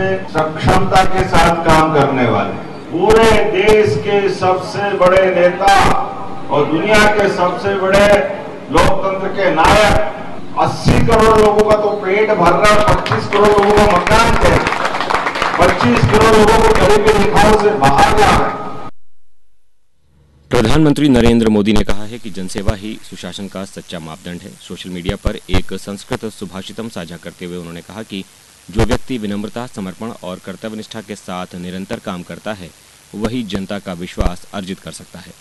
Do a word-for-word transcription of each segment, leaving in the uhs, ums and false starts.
सक्षमता के साथ काम करने वाले पूरे देश के सबसे बड़े नेता और दुनिया के सबसे बड़े लोकतंत्र के नायक अस्सी करोड़ लोगों का तो पेट भर रहा है, पच्चीस करोड़ लोगों का मतदान है, पच्चीस करोड़ लोगों को गरीबी रेखाओं से बाहर जा रहे हैं। प्रधानमंत्री नरेंद्र मोदी ने कहा है कि जनसेवा ही सुशासन का सच्चा मापदंड है। सोशल मीडिया पर एक संस्कृत सुभाषितम साझा करते हुए उन्होंने कहा कि जो व्यक्ति विनम्रता, समर्पण और कर्तव्यनिष्ठा के साथ निरंतर काम करता है वही जनता का विश्वास अर्जित कर सकता है।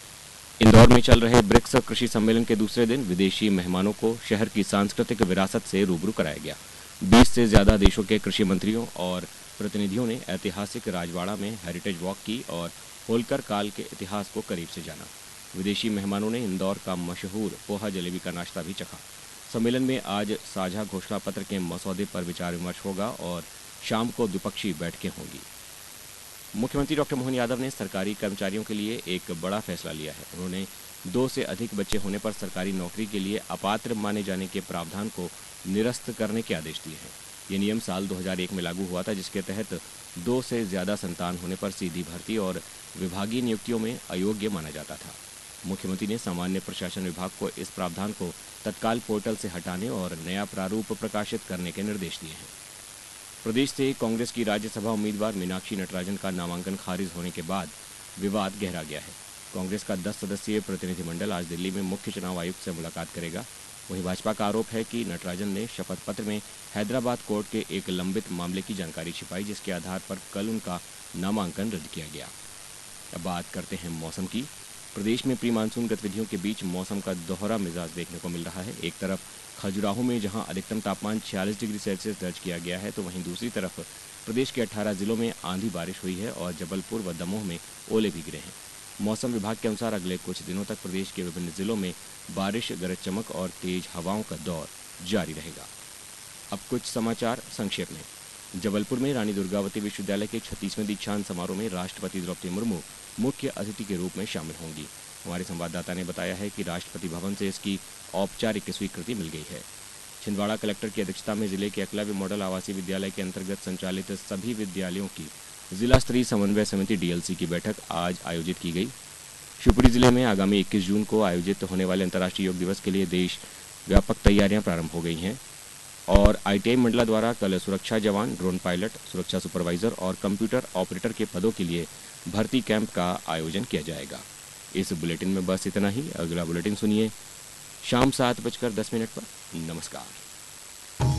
इंदौर में चल रहे ब्रिक्स कृषि सम्मेलन के दूसरे दिन विदेशी मेहमानों को शहर की सांस्कृतिक विरासत से रूबरू कराया गया। बीस से ज्यादा देशों के कृषि मंत्रियों और प्रतिनिधियों ने ऐतिहासिक राजवाड़ा में हेरिटेज वॉक की और होलकर काल के इतिहास को करीब से जाना। विदेशी मेहमानों ने इंदौर का मशहूर पोहा जलेबी का नाश्ता भी चखा। सम्मेलन में आज साझा घोषणा पत्र के मसौदे पर विचार विमर्श होगा और शाम को द्विपक्षीय बैठकें होंगी। मुख्यमंत्री डॉक्टर मोहन यादव ने सरकारी कर्मचारियों के लिए एक बड़ा फैसला लिया है। उन्होंने दो से अधिक बच्चे होने पर सरकारी नौकरी के लिए अपात्र माने जाने के प्रावधान को निरस्त करने के आदेश दिए हैं। ये नियम साल दो हज़ार एक में लागू हुआ था, जिसके तहत दो से ज्यादा संतान होने पर सीधी भर्ती और विभागीय नियुक्तियों में अयोग्य माना जाता था। मुख्यमंत्री ने सामान्य प्रशासन विभाग को इस प्रावधान को तत्काल पोर्टल से हटाने और नया प्रारूप प्रकाशित करने के निर्देश दिए हैं। प्रदेश से कांग्रेस की राज्यसभा उम्मीदवार मीनाक्षी नटराजन का नामांकन खारिज होने के बाद विवाद गहरा गया है। कांग्रेस का दस सदस्यीय प्रतिनिधिमंडल आज दिल्ली में मुख्य चुनाव आयुक्त से मुलाकात करेगा। वहीं भाजपा का आरोप है कि नटराजन ने शपथ पत्र में हैदराबाद कोर्ट के एक लंबित मामले की जानकारी छिपाई, जिसके आधार पर कल उनका नामांकन रद्द किया गया। अब बात करते हैं मौसम की। प्रदेश में प्री मानसून गतिविधियों के बीच मौसम का दोहरा मिजाज देखने को मिल रहा है। एक तरफ खजुराहो में जहां अधिकतम तापमान छियालीस डिग्री सेल्सियस दर्ज किया गया है, तो वहीं दूसरी तरफ प्रदेश के अठारह जिलों में आंधी बारिश हुई है और जबलपुर व दमोह में ओले भी गिरे हैं। मौसम विभाग के अनुसार अगले कुछ दिनों तक प्रदेश के विभिन्न जिलों में बारिश, गरज चमक और तेज हवाओं का दौर जारी रहेगा। अब कुछ समाचार संक्षेप में। जबलपुर में रानी दुर्गावती विश्वविद्यालय के छत्तीसवें दीक्षांत समारोह में राष्ट्रपति द्रौपदी मुर्मू मुख्य अतिथि के रूप में शामिल होंगी। हमारे संवाददाता ने बताया है कि राष्ट्रपति भवन से इसकी औपचारिक स्वीकृति मिल गई है। छिंदवाड़ा कलेक्टर की अध्यक्षता में जिले के एकलव्य मॉडल आवासीय विद्यालय के अंतर्गत संचालित सभी विद्यालयों की जिला स्तरीय समन्वय समिति डीएलसी की बैठक आज आयोजित की गई। शिवपुरी जिले में आगामी इक्कीस जून को आयोजित होने वाले अंतर्राष्ट्रीय योग दिवस के लिए देश व्यापक तैयारियां प्रारंभ हो गई हैं और आईटीआई मंडला द्वारा कल सुरक्षा जवान, ड्रोन पायलट, सुरक्षा सुपरवाइजर और कंप्यूटर ऑपरेटर के पदों के लिए भर्ती कैंप का आयोजन किया जाएगा। इस बुलेटिन में बस इतना ही। अगला बुलेटिन सुनिए शाम सात बजकर दस मिनट पर। नमस्कार।